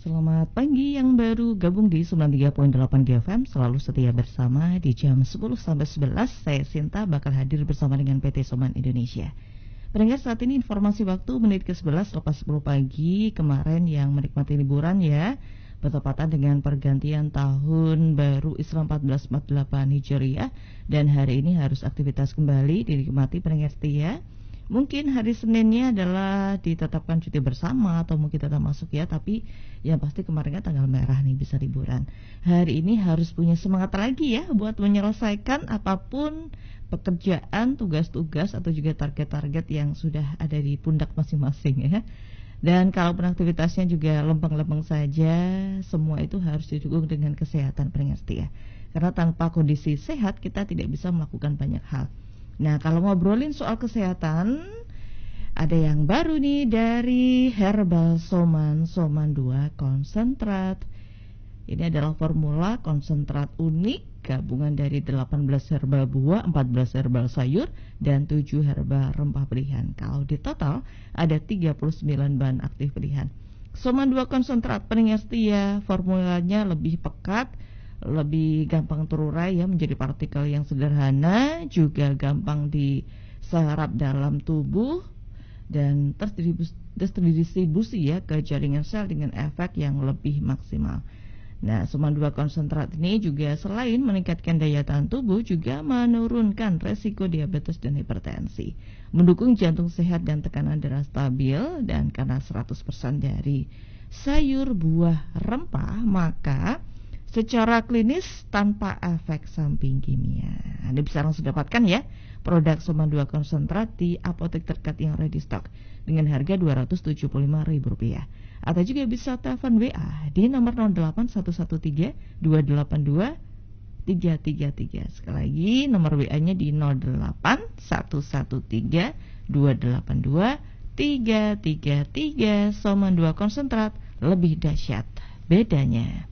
Selamat pagi yang baru gabung di 93.8 GFM. Selalu setia bersama di jam 10 sampai 11. Saya Sinta bakal hadir bersama dengan PT Soman Indonesia. Pendengar, saat ini informasi waktu menit ke-11 lepas 10 pagi. Kemarin yang menikmati liburan ya, bertepatan dengan pergantian tahun baru Islam 1448 Hijriah, dan hari ini harus aktivitas kembali dinikmati pendengar setia. Mungkin hari Seninnya adalah ditetapkan cuti bersama atau mungkin tetap masuk ya, tapi yang pasti kemarin kan tanggal merah nih, bisa liburan. Hari ini harus punya semangat lagi ya buat menyelesaikan apapun pekerjaan, tugas-tugas atau juga target-target yang sudah ada di pundak masing-masing ya. Dan kalaupun aktivitasnya juga lempeng-lempeng saja, semua itu harus didukung dengan kesehatan pendengar setia. Karena tanpa kondisi sehat kita tidak bisa melakukan banyak hal. Nah, kalau ngobrolin soal kesehatan, ada yang baru nih dari Herbal Soman 2 konsentrat. Ini adalah formula konsentrat unik, gabungan dari 18 herbal buah, 14 herbal sayur, dan 7 herbal rempah pilihan. Kalau di total ada 39 bahan aktif pilihan. Soman 2 konsentrat pendengar setia, formulanya lebih pekat, lebih gampang terurai ya, menjadi partikel yang sederhana, juga gampang diserap dalam tubuh dan terdistribusi ya ke jaringan sel dengan efek yang lebih maksimal. Nah, Soman 2 konsentrat ini juga selain meningkatkan daya tahan tubuh, juga menurunkan resiko diabetes dan hipertensi, mendukung jantung sehat dan tekanan darah stabil. Dan karena 100% dari sayur, buah, rempah, maka secara klinis tanpa efek samping kimia. Anda bisa langsung dapatkan ya produk Soman 2 konsentrat di apotek terdekat yang ready stock dengan harga Rp275.000. Atau juga bisa telepon WA di nomor 08113 282 333. Sekali lagi nomor WA-nya di 08113 282 333. Soman 2 konsentrat, lebih dahsyat bedanya.